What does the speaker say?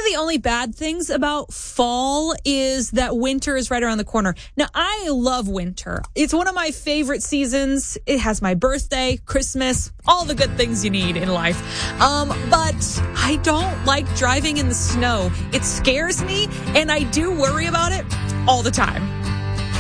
the only bad things about fall is that winter is right around the corner. Now, I love winter. It's one of my favorite seasons. It has my birthday, Christmas, all the good things you need in life. But I don't like driving in the snow. It scares me, and I do worry about it all the time.